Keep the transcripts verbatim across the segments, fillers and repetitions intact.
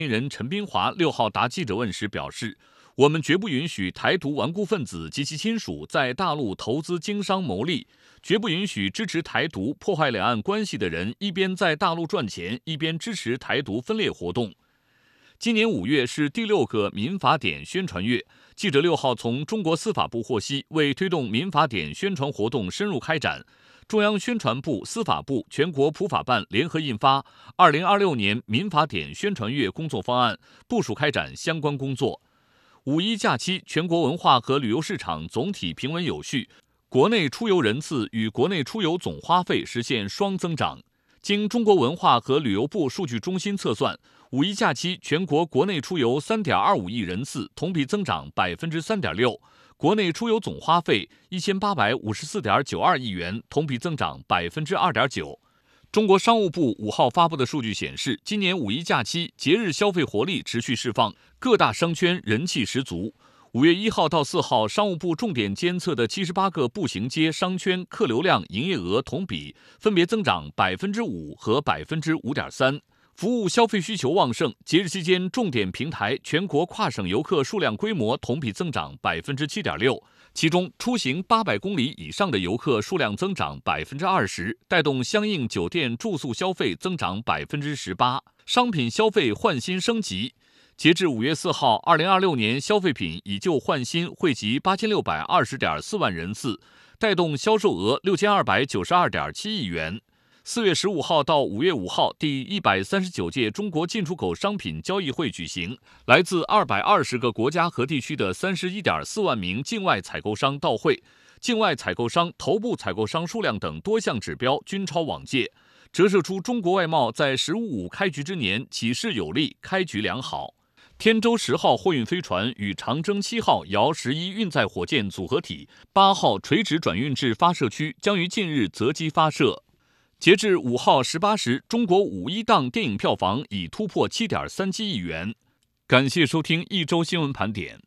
人陈斌华六号答记者问时表示，我们绝不允许台独顽固分子及其亲属在大陆投资经商牟利，绝不允许支持台独破坏两岸关系的人一边在大陆赚钱，一边支持台独分裂活动。今年五月是第六个民法典宣传月，记者六号从中国司法部获悉，为推动民法典宣传活动深入开展，中央宣传部、司法部、全国普法办联合印发《二零二六年民法典宣传月工作方案》，部署开展相关工作。五一假期，全国文化和旅游市场总体平稳有序，国内出游人次与国内出游总花费实现双增长。经中国文化和旅游部数据中心测算，五一假期全国国内出游 三点二五亿人次，同比增长 百分之三点六， 国内出游总花费一千八百五十四点九二亿元，同比增长 百分之二点九。中国商务部五号发布的数据显示，今年五一假期节日消费活力持续释放，各大商圈人气十足。五月一号到四号，商务部重点监测的七十八个步行街商圈客流量、营业额同比分别增长 百分之五 和 百分之五点三。服务消费需求旺盛，节日期间重点平台全国跨省游客数量规模同比增长 百分之七点六， 其中出行八百公里以上的游客数量增长 百分之二十， 带动相应酒店住宿消费增长 百分之十八， 商品消费换新升级。截至五月四号，二零二六年消费品以旧换新惠及八千六百二十点四万人次，带动销售额六千二百九十二点七亿元。四月十五号到五月五号，第一百三十九届中国进出口商品交易会举行，来自二百二十个国家和地区的三十一点四万名境外采购商到会，境外采购商、头部采购商数量等多项指标均超往届，折射出中国外贸在“十五五”开局之年起势有力，开局良好。天舟十号货运飞船与长征七号遥十一运载火箭组合体八号垂直转运至发射区，将于近日择机发射。截至五号十八时，中国五一档电影票房已突破 七点三七亿元。感谢收听一周新闻盘点。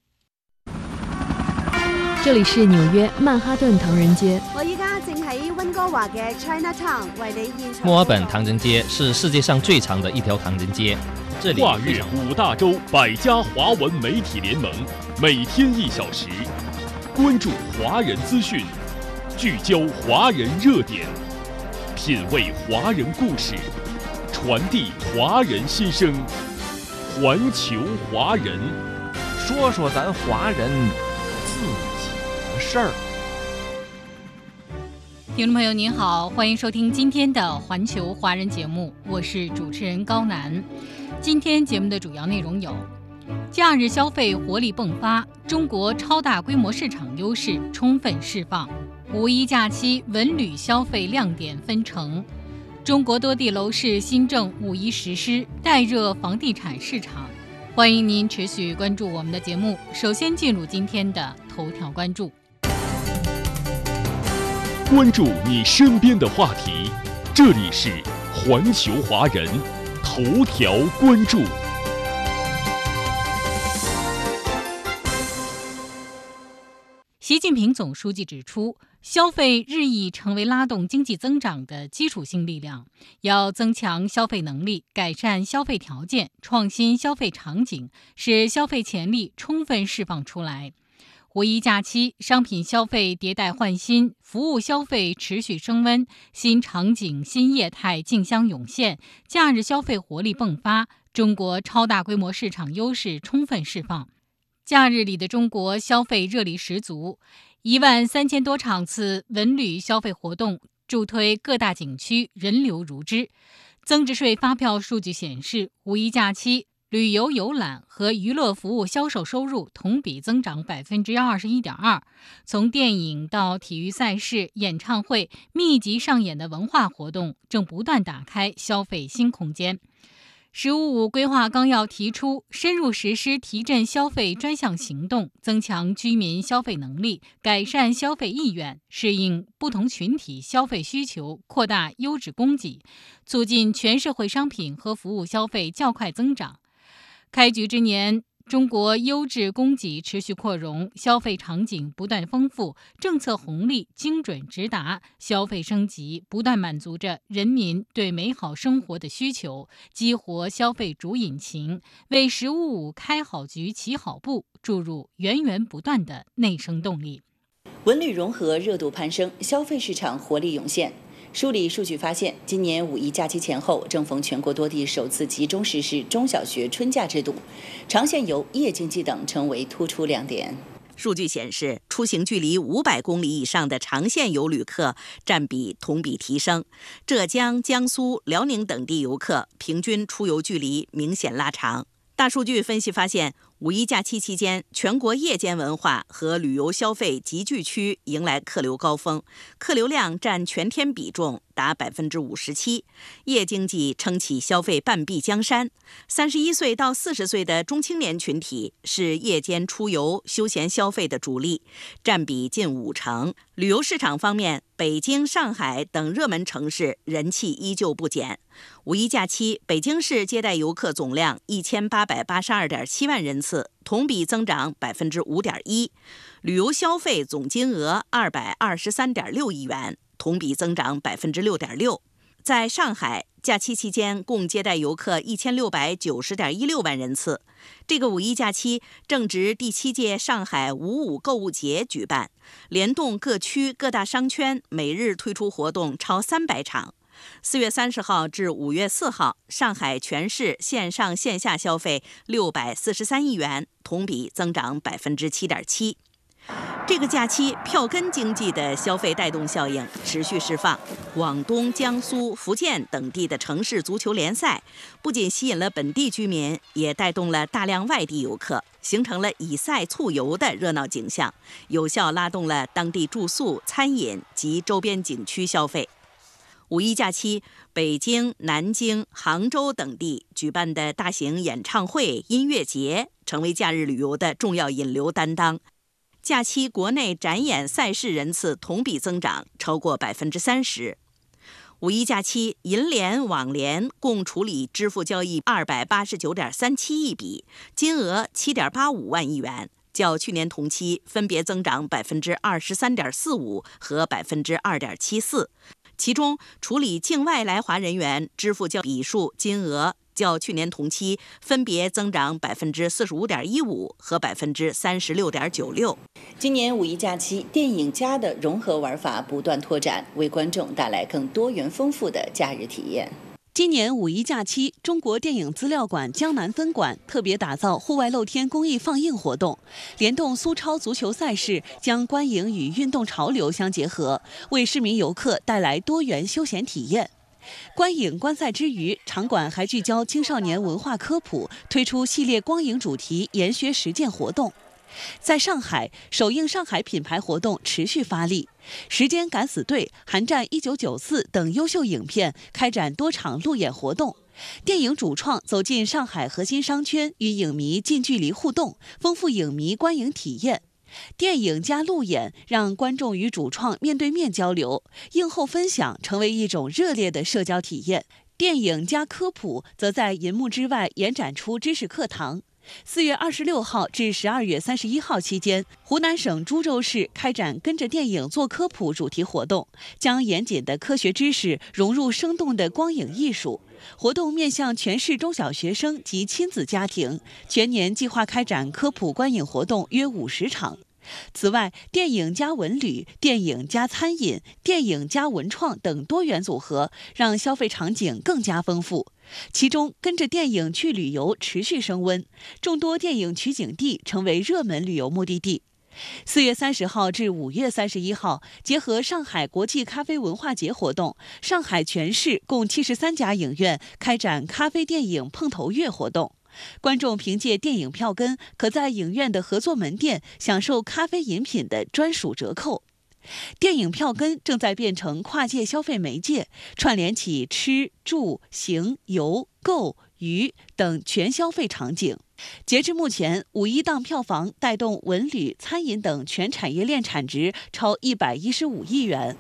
这里是纽约曼哈顿唐人街。 我依家正喺温哥華嘅 Chinatown 為你現場。 墨爾本唐人街是世界上最长的一条唐人街，这里跨越五大洲百家华文媒体联盟，每天一小时，关注华人资讯，聚焦华人热点，品味华人故事，传递华人心声。环球华人， 说说咱华人自己的事儿。 听众朋友您好，欢迎收听今天的环球华人节目，我是主持人高楠。今天节目的主要内容有：假日消费活力迸发，中国超大规模市场优势充分释放；五一假期文旅消费亮点纷呈；中国多地楼市新政五一实施，带热房地产市场。欢迎您持续关注我们的节目。首先进入今天的头条关注。 关注你身边的话题，这里是环球华人头条关注。 习近平总书记指出，消费日益成为拉动经济增长的基础性力量，要增强消费能力，改善消费条件，创新消费场景，使消费潜力充分释放出来。五一假期，商品消费迭代换新，服务消费持续升温，新场景、新业态竞相涌现，假日消费活力迸发，中国超大规模市场优势充分释放。假日里的中国消费热力十足，一万三千多场次文旅消费活动助推各大景区人流如织。增值税发票数据显示，五一假期旅游游览和娱乐服务销售收入同比增长 百分之二十一点二， 从电影到体育赛事、演唱会，密集上演的文化活动正不断打开消费新空间。十五五规划纲要提出，深入实施提振消费专项行动，增强居民消费能力，改善消费意愿，适应不同群体消费需求，扩大优质供给，促进全社会商品和服务消费较快增长。开局之年， 中国优质供给持续扩容，消费场景不断丰富，政策红利精准直达，消费升级不断满足着人民对美好生活的需求，激活消费主引擎，为“十五五”开好局、起好步注入源源不断的内生动力。 文旅融合热度攀升，消费市场活力涌现。梳理数据发现，今年五一假期前后，正逢全国多地首次集中实施中小学春假制度，长线游、夜经济等成为突出亮点。 数据显示，出行距离五百公里以上的长线游旅客占比同比提升，浙江、江苏、辽宁等地游客平均出游距离明显拉长。大数据分析发现，五一假期期间，全国夜间文化和旅游消费集聚区迎来客流高峰，客流量占全天比重达百分之五十七，夜经济撑起消费半壁江山。三十一岁到四十岁的中青年群体是夜间出游休闲消费的主力，占比近五成。旅游市场方面，北京、上海等热门城市人气依旧不减。五一假期，北京市接待游客总量一千八百八十二点七万人次，同比增长百分之五点一，旅游消费总金额二百二十三点六亿元，同比增长百分之六点六。在上海，假期期间共接待游客一千六百九十点一六万人次。这个五一假期正值第七届上海五五购物节举办，联动各区各大商圈，每日推出活动超三百场。四月三十号至五月四号，上海全市线上线下消费六百四十三亿元，同比增长百分之七点七。这个假期，票根经济的消费带动效应持续释放。广东、江苏、福建等地的城市足球联赛，不仅吸引了本地居民，也带动了大量外地游客，形成了以赛促游的热闹景象，有效拉动了当地住宿、餐饮及周边景区消费。五一假期，北京、南京、杭州等地举办的大型演唱会、音乐节，成为假日旅游的重要引流担当。假期国内展演赛事人次同比增长超过百分之三十。五一假期，银联、网联共处理支付交易二百八十九点三七亿笔，金额七点八五万亿元，较去年同期分别增长百分之二十三点四五和百分之二点七四。其中，处理境外来华人员支付交易笔数金额较去年同期分别增长百分之四十五点一五和百分之三十六点九六。今年五一假期，电影加的融合玩法不断拓展，为观众带来更多元丰富的假日体验。 今年五一假期，中国电影资料馆江南分馆特别打造户外露天公益放映活动，联动苏超足球赛事，将观影与运动潮流相结合，为市民游客带来多元休闲体验。观影观赛之余，场馆还聚焦青少年文化科普，推出系列光影主题研学实践活动。在上海，首映上海品牌活动持续发力，时间敢死队、寒战一九九四等优秀影片开展多场路演活动。电影主创走进上海核心商圈，与影迷近距离互动，丰富影迷观影体验。电影加路演，让观众与主创面对面交流，映后分享成为一种热烈的社交体验。电影加科普，则在银幕之外延展出知识课堂。四月二十六号至十二月三十一号期间，湖南省株洲市开展跟着电影做科普主题活动，将严谨的科学知识融入生动的光影艺术。活动面向全市中小学生及亲子家庭，全年计划开展科普观影活动约五十场。此外，电影加文旅、电影加餐饮、电影加文创等多元组合，让消费场景更加丰富。其中，跟着电影去旅游持续升温，众多电影取景地成为热门旅游目的地。四月三十号至五月三十一号，结合上海国际咖啡文化节活动，上海全市共七十三家影院开展咖啡电影碰头月活动。观众凭借电影票根，可在影院的合作门店享受咖啡饮品的专属折扣。电影票根正在变成跨界消费媒介，串联起吃、住、行、游、购、娱等全消费场景。截至目前，五一档票房带动文旅、餐饮等全产业链产值超一百一十五亿元。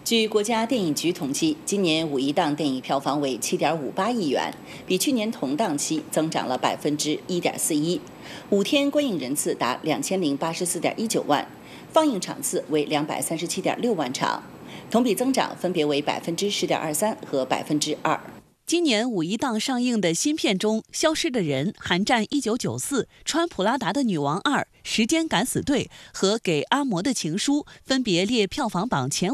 据国家电影局统计，今年五一档电影票房为七点五八亿元，比去年同档期增长了百分之一点四一。五天观影人次达两千零八十四点一九万，放映场次为两百三十七点六万场，同比增长分别为百分之十点二三和百分之二。 今年五一档上映的新片中，《消失的人》《寒战一九九四》《穿普拉达的女王二》《时间敢死队》和《给阿嬷的情书》分别列票房榜前